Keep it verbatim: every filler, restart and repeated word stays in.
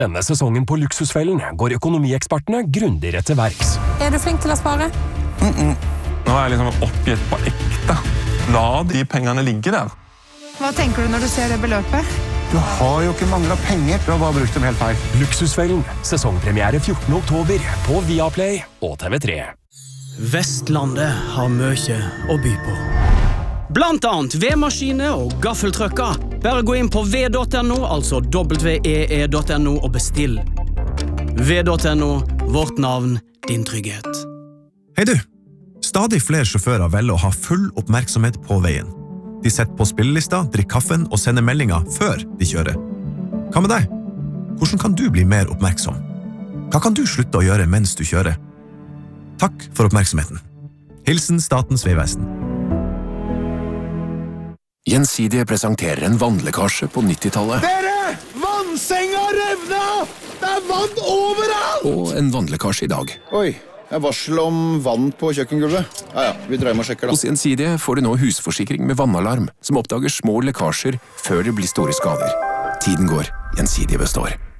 Denne sesongen på Luksusfellen går økonomiekspertene grundigere til verks. Er du flink til å spare? Mm-mm. Nå er jeg liksom oppgitt på ekte. La de pengene ligge der. Hva tenker du når du ser det beløpet? Du har jo ikke manglet penger. Du har bare brukt dem helt feil. Luksusfellen. Sesongpremiere fjortende oktober på Viaplay og T V tre. Vestlandet har mye å by på. Blant annet vedmaskiner og gaffeltrøkker. Bare gå inn på v punktum no, altså w e e punktum no og bestill. v punktum no, vårt navn, din trygghet. Hei du! Stadig flere sjåfører velger å ha full oppmerksomhet på veien. De setter på spillelista, drikker kaffen og sender meldinger før de kjører. Hva med deg? Hvordan kan du bli mer oppmerksom? Hva kan du slutte å gjøre mens du kjører? Takk for oppmerksomheten. Hilsen Statens vegvesen. Gjensidige presenterer en vannlekkasje på nittitallet. Dere! Vannsenga revna! Det er vann overalt! Og en vannlekkasje i dag. Oi, jeg varsel om vann på kjøkkengulvet. Ja, ja, vi dreier med og sjekker da. Hos Gjensidige får du nå husforsikring med vannalarm, som oppdager små lekkasjer før det blir store skader. Tiden går, Gjensidige består.